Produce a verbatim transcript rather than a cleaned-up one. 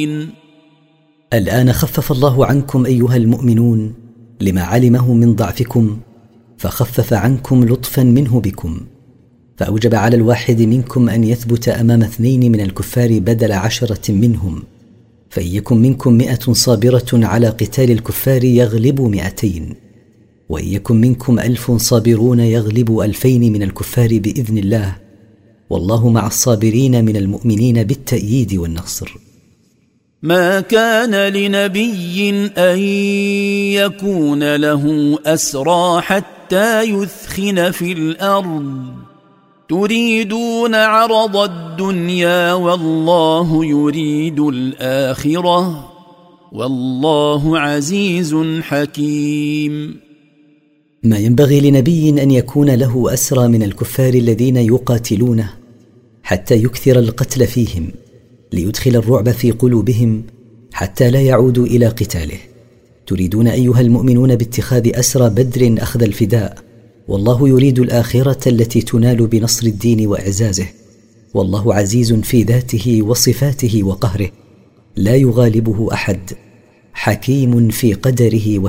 الآن خفف الله عنكم أيها المؤمنون لما علمه من ضعفكم، فخفف عنكم لطفا منه بكم، فأوجب على الواحد منكم أن يثبت أمام اثنين من الكفار بدل عشرة منهم، فإن يكن منكم مئة صابرة على قتال الكفار يغلب مئتين، وإن يكن منكم ألف صابرون يغلب ألفين من الكفار بإذن الله، والله مع الصابرين من المؤمنين بالتأييد والنصر. ما كان لنبي أن يكون له أسرى حتى يثخن في الأرض تريدون عرض الدنيا والله يريد الآخرة والله عزيز حكيم. ما ينبغي لنبي أن يكون له أسرى من الكفار الذين يقاتلونه حتى يكثر القتل فيهم ليدخل الرعب في قلوبهم حتى لا يعودوا إلى قتاله. تريدون أيها المؤمنون باتخاذ أسرى بدر أخذ الفداء، والله يريد الآخرة التي تنال بنصر الدين وإعزازه، والله عزيز في ذاته وصفاته وقهره لا يغالبه أحد، حكيم في قدره